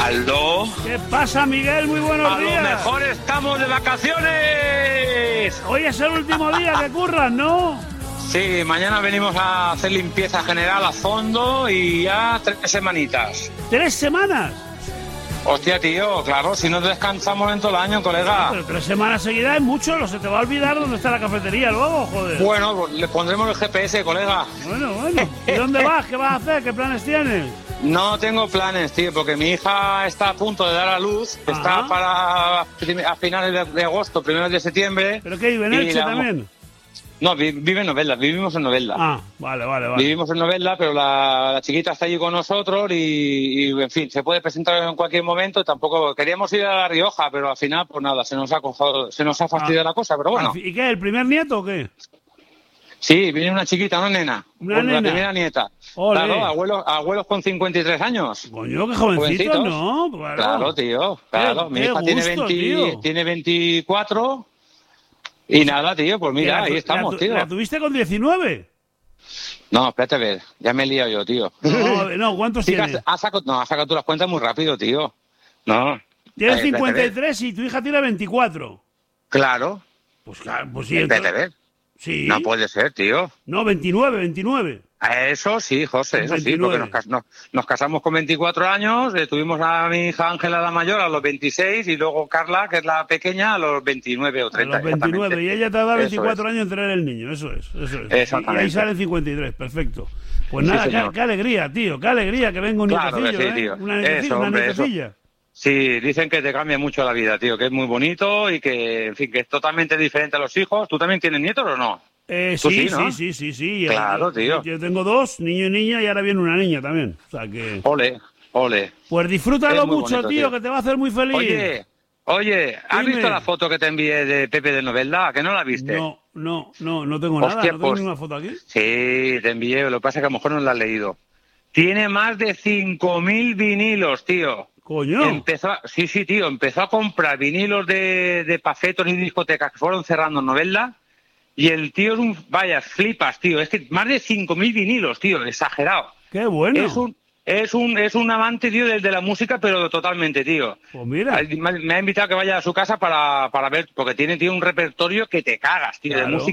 ¿Aló? ¿Qué pasa, Miguel? Muy buenos días. A lo mejor estamos de vacaciones. Hoy es el último día que curras, ¿no? Sí, mañana venimos a hacer limpieza general a fondo y ya 3 semanitas. ¿3 semanas? Hostia, tío, claro, si no descansamos en todo el año, colega. Pero 3 semanas seguidas es mucho, no se te va a olvidar dónde está la cafetería luego, joder. Bueno, pues le pondremos el GPS, colega. Bueno. ¿Y dónde vas? ¿Qué vas a hacer? ¿Qué planes tienes? No tengo planes, tío, porque mi hija está a punto de dar a luz. Ajá. Está para a finales de agosto, primeros de septiembre. ¿Pero qué, vive en Elche también? No, vive en Novelda, vivimos en Novelda. Ah, vale. Vivimos en Novelda, pero la chiquita está allí con nosotros y, en fin, se puede presentar en cualquier momento. Tampoco queríamos ir a La Rioja, pero al final, pues nada, se nos ha fastidiado la cosa, pero bueno. ¿Y qué, el primer nieto o qué? Sí, viene una chiquita, una nena. ¿Una nena? La primera nieta. Olé. Claro, abuelos con 53 años. Coño, qué jovencito, ¿no? Claro, tío, claro. Mi hija tiene 24... Y nada, tío, pues mira, ahí estamos, tío. ¿La tuviste con 19? No, espérate a ver, ya me he liado yo, tío. No, ¿cuántos tienes? Has sacado tú las cuentas muy rápido, tío. No. Tienes 53 y tu hija tiene 24. Claro. Pues claro, pues sí. Espérate a ver. Sí. No puede ser, tío. No, 29. Eso sí, José, eso 29. Sí, porque nos casamos con 24 años, tuvimos a mi hija Ángela la mayor a los 26 y luego Carla, que es la pequeña, a los 29 o 30. A los 29, y ella te da 24 años en tener el niño, eso es. Exactamente. Y ahí salen 53, perfecto. Pues nada, sí, qué alegría, tío, qué alegría que venga un nietecillo, sí, tío. Una nietecilla. Sí, dicen que te cambia mucho la vida, tío, que es muy bonito y que, en fin, que es totalmente diferente a los hijos. ¿Tú también tienes nietos o no? Sí, ¿no? Sí. Claro, tío. Yo tengo 2, niño y niña, y ahora viene una niña también. O sea que... Ole. Pues disfrútalo mucho, bonito, tío, que te va a hacer muy feliz. Oye, ¿has visto la foto que te envié de Pepe de Novelda? ¿Que no la viste? No tengo nada, no tengo ninguna foto aquí. Sí, te envié, lo que pasa es que a lo mejor no la has leído. Tiene más de 5.000 vinilos, tío. Coño. Sí, tío, empezó a comprar vinilos de pafetos y discotecas que fueron cerrando en Novelda. Y el tío es vaya, flipas, tío. Es que más de 5.000 vinilos, tío, exagerado. ¡Qué bueno! Es un amante, tío, de la música, pero totalmente, tío. Pues mira. Me ha invitado a que vaya a su casa para ver, porque tiene, tío, un repertorio que te cagas, tío, claro, de música.